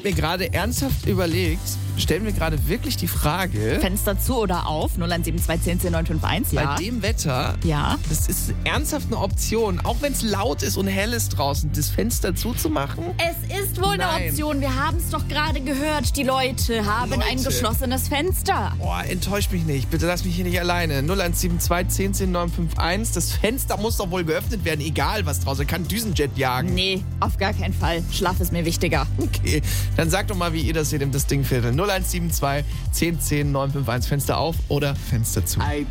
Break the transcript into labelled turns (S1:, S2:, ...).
S1: habe mir gerade ernsthaft überlegt, stellen wir gerade wirklich die Frage,
S2: Fenster zu oder auf? 0172 10 951, ja.
S1: bei dem Wetter,
S2: Ja.
S1: das ist ernsthaft eine Option, auch wenn es laut ist und hell ist draußen, das Fenster zuzumachen?
S2: Es ist wohl
S1: Nein.
S2: eine Option. Wir haben es doch gerade gehört. Die Leute haben ein geschlossenes Fenster.
S1: Boah, enttäuscht mich nicht. Bitte lass mich hier nicht alleine. 0172 10 951. Das Fenster muss doch wohl geöffnet werden, egal was draußen. Kann Düsenjet jagen.
S2: Nee, auf gar keinen Fall. Schlaf ist mir wichtiger.
S1: Okay, dann sagt doch mal, wie ihr das seht im Das Ding Viertel. 0172 10 951. Fenster auf oder Fenster zu.